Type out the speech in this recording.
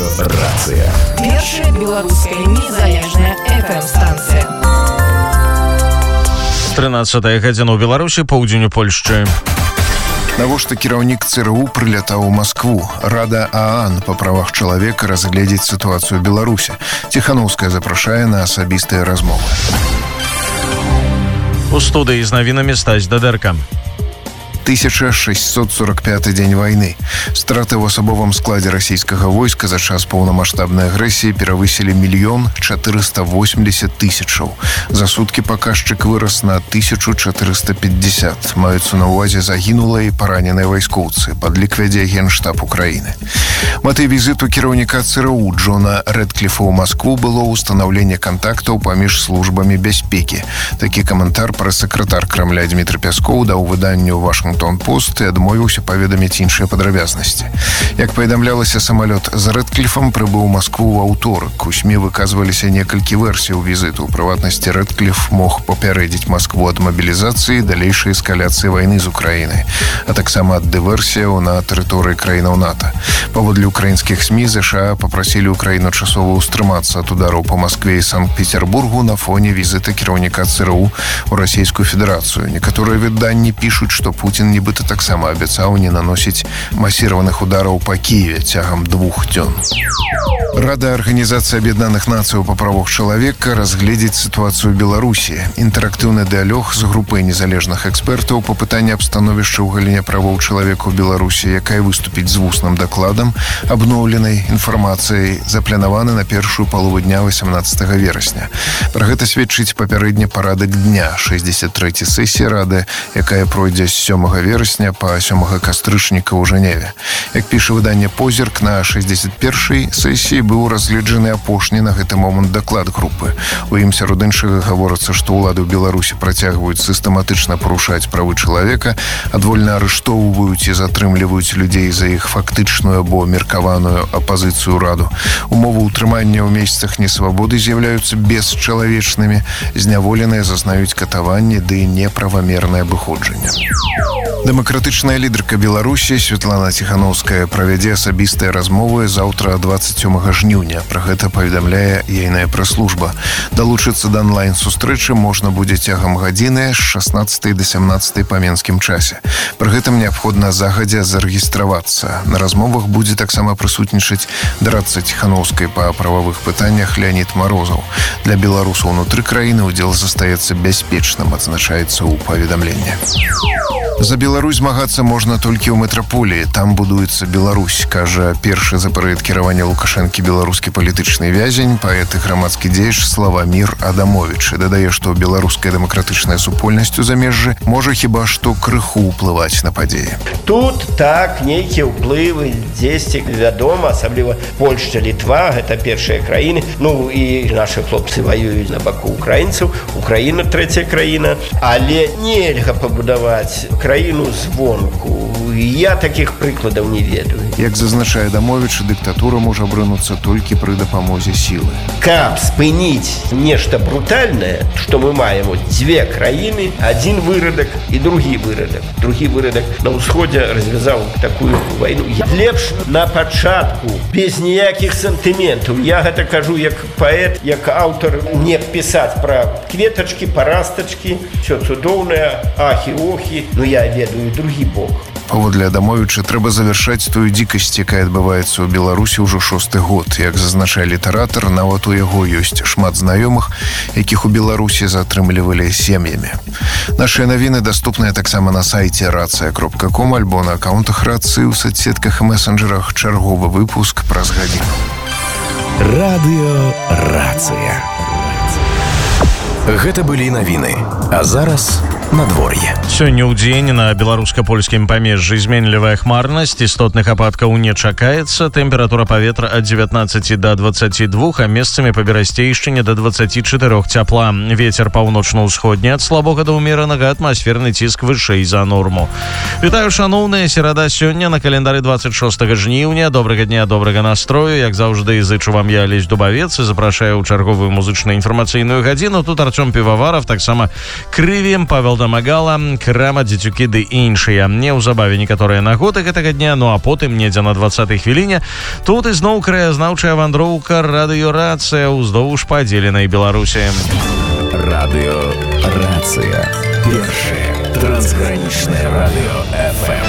Рацыя. Першая беларуская незалежная FM-станцыя. 13 гадзіна ў Беларусі, паўдзень у Польшчы. Навошта кіраўнік ЦРУ прылятаў у Маскву? Рада ААН па правах чалавека разгледзець сітуацыю ў Беларусі. Ціханаўская запрашае на асабістыя размовы. У студыі з навінамі Стась Дадэрка. 1645 дзень вайны. Страты ў асабовым складзе расійскага войска за час поўнамаштабнай агрэсіі перавысілі 1 480 000. За суткі паказчык вырас на 1450. Маюцца на ўвазе загінулыя і параненыя вайскоўцы. Падлік вядзе Генштаб Украіны. Мэтай візіту кіраўніка ЦРУ Джона Рэдкліфа ў Маскву было ўстанаўленне кантактаў паміж службамі бяспекі. Такі каментар прэс-сакратар Крамля Дмітрый Пяскоў даў выданню Вашингтон-Пост і адмовіўся паведаміць іншыя падрабязнасці. Як паведамлялася, самалёт з Рэдкліфам прыбыў у Маскву ў аўторак. У СМІ выказваліся некалькі версій візіту. У прыватнасці, Рэдкліф мог папярэдзіць Маскву ад мабілізацыі і далейшай эскаляцыі вайны з Украінай, а таксама ад дыверсіяў на тэрыторыі краінаў НАТО. Паводле украінскіх СМІ, ЗША папрасілі Украіну часова ўстрымацца ад удараў па Маскве і Санкт-Петербургу на фоне візіта кіраўніка ЦРУ ў Расійскую Федэрацыю. Некаторыя выданні пішуць, што Путін нібыта таксама абяцаў не наносіць масіраваных удараў па Кіеве цягам 2 дзён. Рада Арганізацыі Аб'яднаных Нацыяў па правах чалавека разгледзець сітуацыю ў Беларусі. Інтэрактыўны дыялог з групай незалежных экспертаў па пытанні аб становішча ў галіне правоў чалавека ў Беларусі, якая выступіць з вусным дакладам абноўленай інфармацыяй, запланаваны на першую палову дня 18 верасня. Пра гэта сведчыць папярэдні парадак дня 63-й сесіі Рады, якая пройдзе з 7 верасня па 7 кастрычніка ў Жэневе. Як піша выданне «Позірк», на 61-й сесіі быў разгледжаны апошні на гэты момант даклад групы. У ім сярод іншага гаворыцца, што ўлады ў Беларусі працягваюць сістэматычна парушаць правы чалавека, адвольна арыштоўваюць і затрымліваюць людзей за іх фактычную або меркаваную апазіцыю раду. Умовы ўтрымання ў месцах несвабоды з'яўляюцца бесчалавечнымі, зняволеныя зазнаюць катаванні ды неправамернае абыходжанне. Дэмакратычная лідарка Беларусі Святлана Ціханаўская правядзе асабістыя размовы заўтра 27 жніўня. Пра гэта паведамляе ейная прэс-служба. Далучыцца да онлайн-сустрэчы можна будзе цягам гадзіны з 16 да 17 па менскім часе. Пры гэтым неабходна загадзя зарэгістравацца. На размовах будзе таксама прысутнічаць дарадца Ціханаўскай па прававых пытаннях Леонід Марозаў. Для беларусаў унутры краіны ўдзел застаецца бяспечным, адзначаецца ў паведамленні. За Беларусь змагацца можна толькі ў метраполіі. Там будуецца Беларусь, кажа першы за перыяд кіравання Лукашэнкі беларускі палітычны вязень, паэт і грамадскі дзеяч Славамір Адамовіч. І дадае, што беларуская дэмакратычная супольнасць у замежжы можа хіба што крыху ўплываць на падзеі. Тут так, нейкія ўплывы дзесьці вядома, асабліва Польшча, Літва, гэта першыя краіны. Ну і нашы хлопцы ваююць на баку украінцаў, Украіна трэцяя краіна, але нельга пабудаваць краіну звонку. Я такіх прыкладаў не ведаю. Як зазначае Адамовіч, дыктатура можа абрынуцца толькі пры дапамозе сілы. Каб спыніць нешта брутальнае, што мы маем дзве краіны, адзін вырадак і другі вырадак. Другі вырадак на ўсходзе развязаў такую вайну. Лепш на пачатку, без ніякіх сантыментаў. Я гэта кажу як паэт, як аўтар, не пісаць пра кветачкі, парастачкі, все цудоўнае, ахі-охі. Ну я ведаю другі бок. Паводле Адамовіча, трэба завяршаць тую дзікасць, якая адбываецца ў Беларусі ўжо 6-й год. Як зазначае літаратар, нават у яго ёсць шмат знаёмых, якіх у Беларусі затрымлівалі сем'ямі. Нашыя навіны даступныя таксама на сайце racja.com альбо на акаунтах Рацыі ў соцсетках і месенджерах. Чарговы выпуск праз гадзіну. Радыё Рацыя. Гэта былі навіны. А зараз надвор'е. Сёння ў дзень на беларуска-польскім памежжы зменлівая хмарнасць, істотных ападкаў не чакаецца, тэмпература паветра ад 19 да 22, а месцамі па берасцейшчыне да 24 цяпла. Вецер паўночна-ўсходні ад слабога да ўмеранага, атмасферны ціск вышэй за норму. Вітаю, шаноўныя, серада сёння на календары 26 жніўня. Добрага дня, добрага настрою. Як заўжды, зычу вам я, Алесь Дубавец, і запрашаю ў чарговую музычна-інфармацыйную гадзіну. Тут Артём Піваваров, таксама Крывем, Павел Магала, крама, дзецюкі ды іншыя. Неўзабаве некаторыя нагоды гэтага дня, ну а потым недзе на 20-й хвіліне тут ізноў краязнаўчая вандроўка радыёрацыя ўздоўж падзеленай Беларусі. Радыёрацыя. Першае трансгранічнае радыё FM.